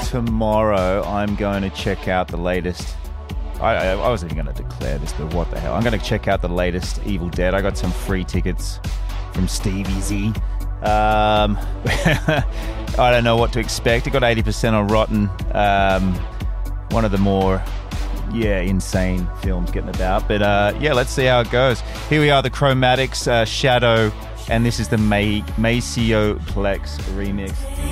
tomorrow I'm going to check out the latest. I wasn't even going to declare this, but what the hell? I'm going to check out the latest Evil Dead. I got some free tickets from Stevie Z. I don't know what to expect. It got 80% on Rotten. One of the more, insane films getting about. But let's see how it goes. Here we are, the Chromatics, Shadow, and this is the Maceo Plex remix.